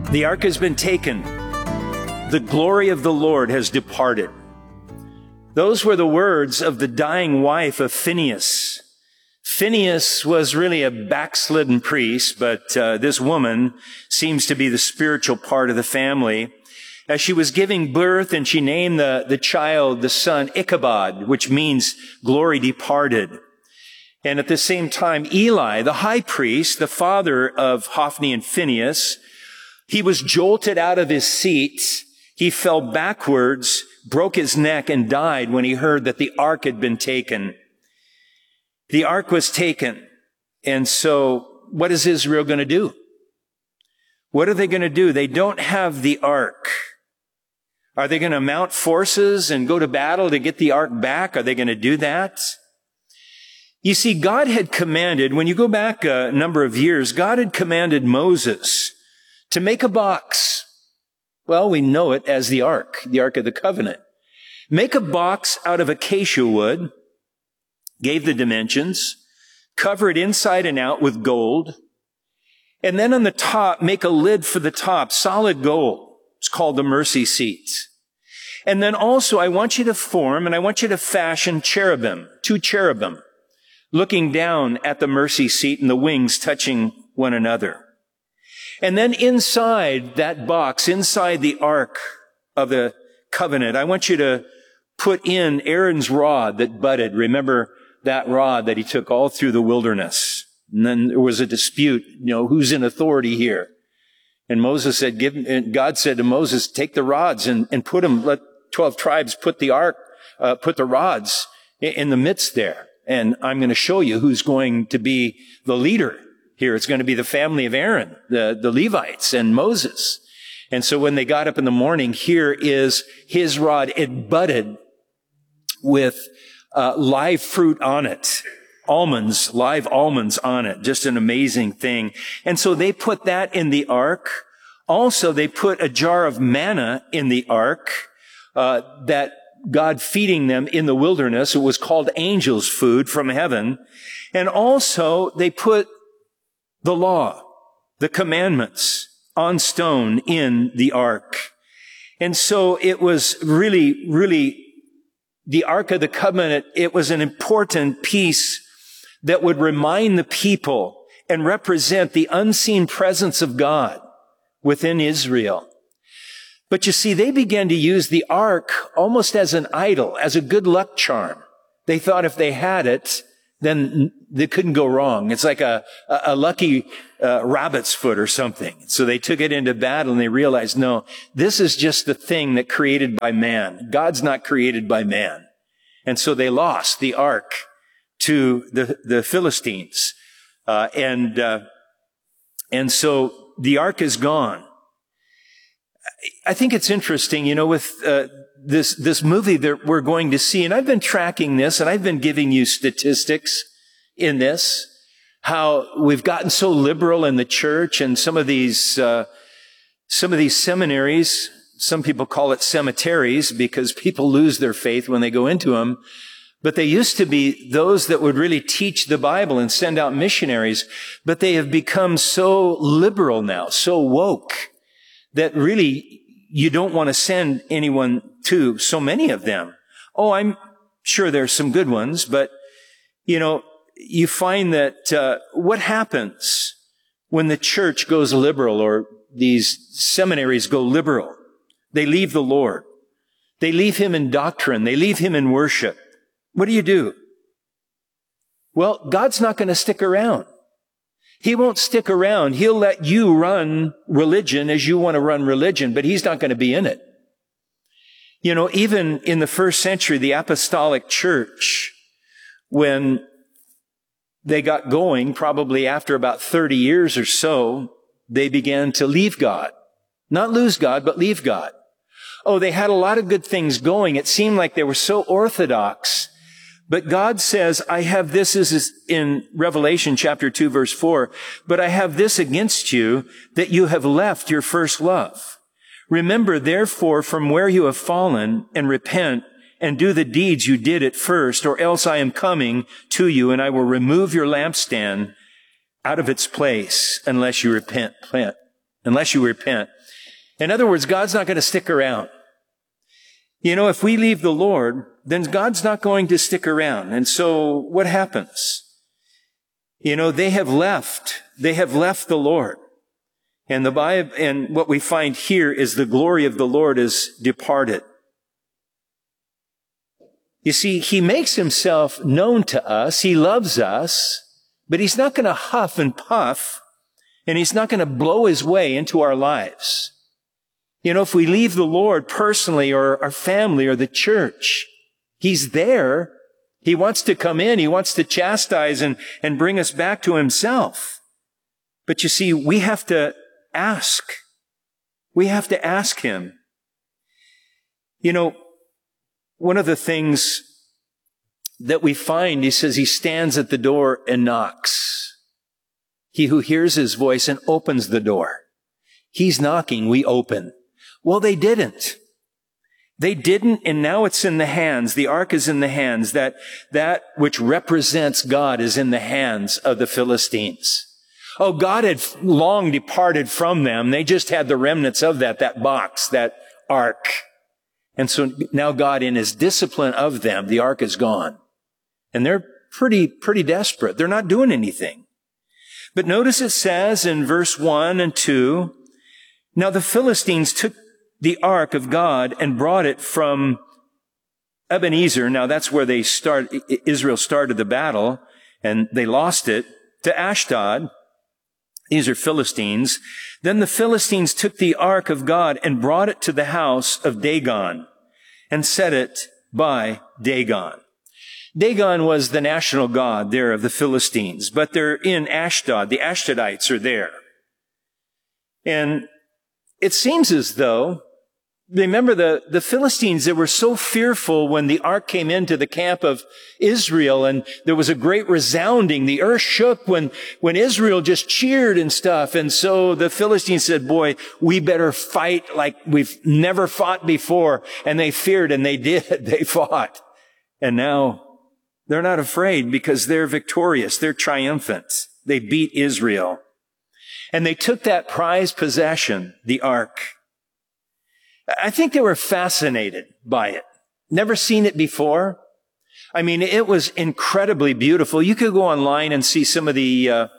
The ark has been taken. The glory of the Lord has departed. Those were the words of the dying wife of Phinehas. Phinehas was really a backslidden priest, but this woman seems to be the spiritual part of the family. As she was giving birth, and she named the child, the son, Ichabod, which means glory departed. And at the same time, Eli, the high priest, the father of Hophni and Phinehas, he was jolted out of his seat. He fell backwards, broke his neck, and died when he heard that the ark had been taken. The ark was taken. And so what is Israel going to do? What are they going to do? They don't have the ark. Are they going to mount forces and go to battle to get the ark back? Are they going to do that? You see, God had commanded, when you go back a number of years, God had commanded Moses to make a box. Well, we know it as the Ark of the Covenant. Make a box out of acacia wood, gave the dimensions, cover it inside and out with gold, and then on the top, make a lid for the top, solid gold. It's called the mercy seat. And then also, I want you to form and I want you to fashion cherubim, 2 cherubim, looking down at the mercy seat and the wings touching one another. And then inside that box, inside the Ark of the Covenant, I want you to put in Aaron's rod that budded. Remember that rod that he took all through the wilderness. And then there was a dispute, who's in authority here? And Moses said, and God said to Moses, take the rods and put them, let 12 tribes put the ark, put the rods in the midst there. And I'm going to show you who's going to be the leader here. It's going to be the family of Aaron, the Levites and Moses. And so when they got up in the morning, here is his rod. It budded with live fruit on it. Almonds, live almonds on it. Just an amazing thing. And so they put that in the ark. Also, they put a jar of manna in the ark, that God feeding them in the wilderness. It was called angels' food from heaven. And also, they put the law, the commandments on stone in the ark. And so it was really the Ark of the Covenant. It was an important piece that would remind the people and represent the unseen presence of God within Israel. But you see, they began to use the ark almost as an idol, as a good luck charm. They thought if they had it, then they couldn't go wrong. It's like a lucky rabbit's foot or something. So they took it into battle and they realized, no, this is just the thing that created by man. God's not created by man. And so they lost the ark to the Philistines. And so the ark is gone. I think it's interesting, with this movie that we're going to see, and I've been tracking this, and I've been giving you statistics in this, how we've gotten so liberal in the church, and some of these seminaries, some people call it cemeteries because people lose their faith when they go into them. But they used to be those that would really teach the Bible and send out missionaries. But they have become so liberal now, so woke, that really you don't want to send anyone to so many of them. Oh, I'm sure there's some good ones, but, you find that what happens when the church goes liberal or these seminaries go liberal? They leave the Lord. They leave him in doctrine. They leave him in worship. What do? Well, God's not going to stick around. He won't stick around. He'll let you run religion as you want to run religion, but he's not going to be in it. Even in the first century, the apostolic church, when they got going, probably after about 30 years or so, they began to leave God. Not lose God, but leave God. Oh, they had a lot of good things going. It seemed like they were so orthodox. But God says, I have this is in Revelation chapter 2, verse 4, but I have this against you, that you have left your first love. Remember, therefore, from where you have fallen, and repent, and do the deeds you did at first, or else I am coming to you, and I will remove your lampstand out of its place, unless you repent. In other words, God's not going to stick around. You know, if we leave the Lord, then God's not going to stick around. And so what happens? You know, they have left the Lord. And the Bible, and what we find here is the glory of the Lord is departed. You see, he makes himself known to us. He loves us, but he's not going to huff and puff, and he's not going to blow his way into our lives. You know, if we leave the Lord personally or our family or the church, he's there. He wants to come in. He wants to chastise and bring us back to himself. But you see, we have to ask. We have to ask him. You know, one of the things that we find, he says he stands at the door and knocks. He who hears his voice and opens the door. He's knocking, we open. Well, they didn't. They didn't, and now it's in the hands. The ark is in the hands. That which represents God is in the hands of the Philistines. Oh, God had long departed from them. They just had the remnants of that box, that ark. And so now God, in his discipline of them, the ark is gone. And they're pretty desperate. They're not doing anything. But notice it says in verse 1 and 2, now the Philistines took the ark of God and brought it from Ebenezer. Now that's where Israel started the battle, and they lost it, to Ashdod. These are Philistines. Then the Philistines took the ark of God and brought it to the house of Dagon and set it by Dagon. Dagon was the national god there of the Philistines, but they're in Ashdod. The Ashdodites are there. And it seems as though, remember the Philistines, they were so fearful when the ark came into the camp of Israel, and there was a great resounding. The earth shook when Israel just cheered and stuff. And so the Philistines said, boy, we better fight like we've never fought before. And they feared, and they did. They fought. And now they're not afraid because they're victorious. They're triumphant. They beat Israel. And they took that prized possession, the ark. I think they were fascinated by it. Never seen it before. I mean, it was incredibly beautiful. You could go online and see some of the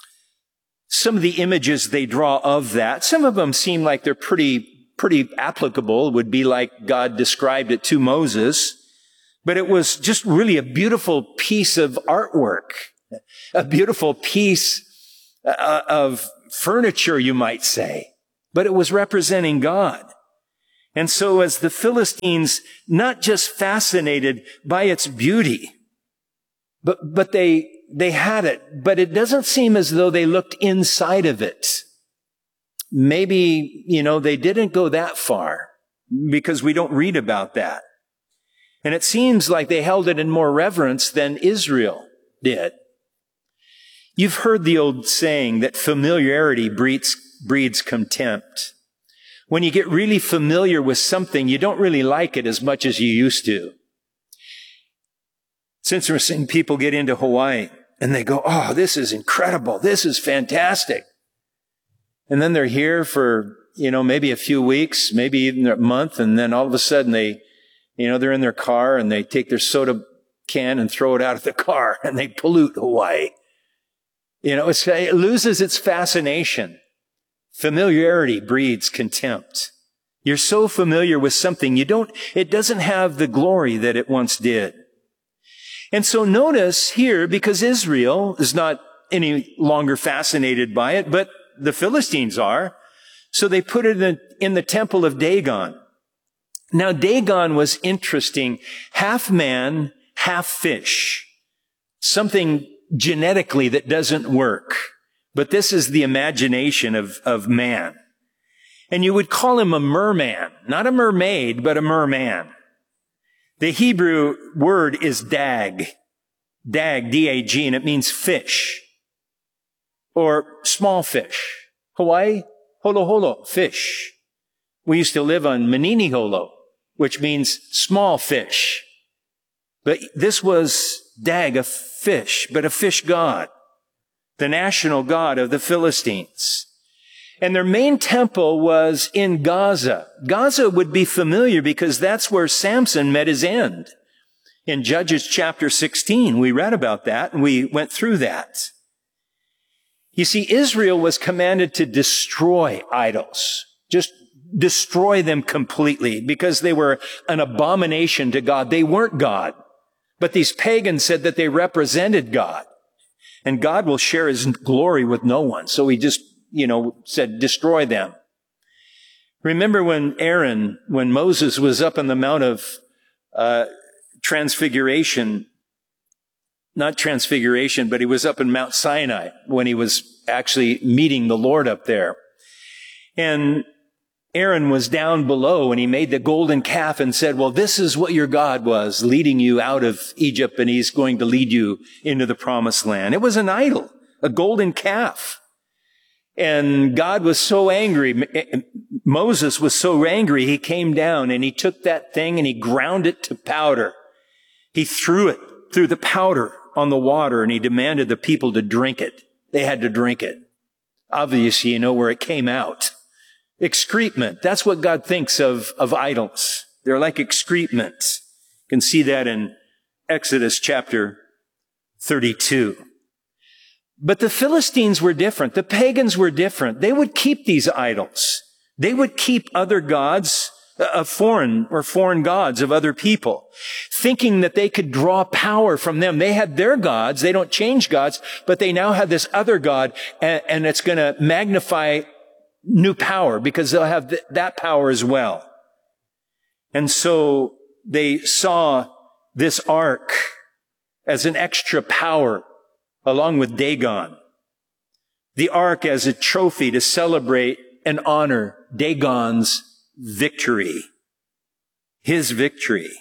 images they draw of that. Some of them seem like they're pretty applicable. It would be like God described it to Moses. But it was just really a beautiful piece of artwork, a beautiful piece of furniture, you might say. But it was representing God. And so as the Philistines, not just fascinated by its beauty, but they had it, but it doesn't seem as though they looked inside of it. Maybe, they didn't go that far because we don't read about that. And it seems like they held it in more reverence than Israel did. You've heard the old saying that familiarity breeds contempt. When you get really familiar with something, you don't really like it as much as you used to. Since we're seeing people get into Hawaii and they go, oh, this is incredible. This is fantastic. And then they're here for, maybe a few weeks, maybe even a month. And then all of a sudden they're in their car and they take their soda can and throw it out of the car and they pollute Hawaii. It loses its fascination. Familiarity breeds contempt. You're so familiar with something, it doesn't have the glory that it once did. And so notice here, because Israel is not any longer fascinated by it, but the Philistines are, so they put it in the temple of Dagon. Now, Dagon was interesting, half man, half fish. Something genetically that doesn't work. But this is the imagination of man. And you would call him a merman. Not a mermaid, but a merman. The Hebrew word is dag. Dag, D-A-G, and it means fish. Or small fish. Hawaii, holo holo, fish. We used to live on Manini Holo, which means small fish. But this was dag, a fish, but a fish god. The national god of the Philistines. And their main temple was in Gaza. Gaza would be familiar because that's where Samson met his end. In Judges chapter 16, we read about that and we went through that. You see, Israel was commanded to destroy idols. Just destroy them completely because they were an abomination to God. They weren't God. But these pagans said that they represented God. And God will share his glory with no one. So he just, said, destroy them. Remember when Moses was up on the Mount of Transfiguration, not Transfiguration, but he was up in Mount Sinai when he was actually meeting the Lord up there. And Aaron was down below and he made the golden calf and said, well, this is what your God was, leading you out of Egypt, and he's going to lead you into the promised land. It was an idol, a golden calf. And God was so angry. Moses was so angry, he came down and he took that thing and he ground it to powder. He threw the powder on the water and he demanded the people to drink it. They had to drink it. Obviously, you know where it came out. Excrement. That's what God thinks of idols. They're like excrement. You can see that in Exodus chapter 32. But the Philistines were different. The pagans were different. They would keep these idols. They would keep other gods, foreign gods of other people, thinking that they could draw power from them. They had their gods. They don't change gods, but they now have this other god, and it's going to magnify new power because they'll have that power as well. And so they saw this ark as an extra power along with Dagon. The ark as a trophy to celebrate and honor Dagon's victory. His victory.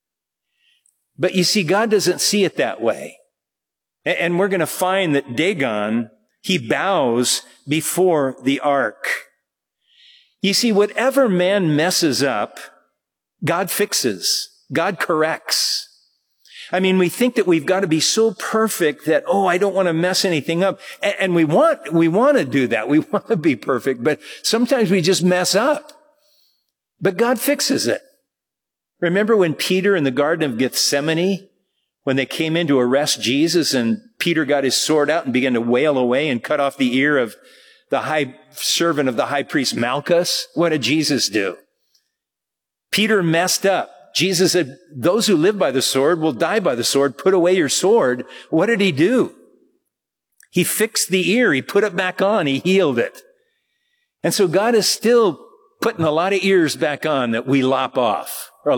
But you see, God doesn't see it that way. And we're going to find that Dagon, he bows before the ark. You see, whatever man messes up, God fixes. God corrects. I mean, we think that we've got to be so perfect that, I don't want to mess anything up. And we want to do that. We want to be perfect, but sometimes we just mess up. But God fixes it. Remember when Peter in the Garden of Gethsemane, when they came in to arrest Jesus and Peter got his sword out and began to wail away and cut off the ear of the high servant of the high priest Malchus? What did Jesus do? Peter messed up. Jesus said, those who live by the sword will die by the sword. Put away your sword. What did he do? He fixed the ear. He put it back on. He healed it. And so God is still putting a lot of ears back on that we lop off.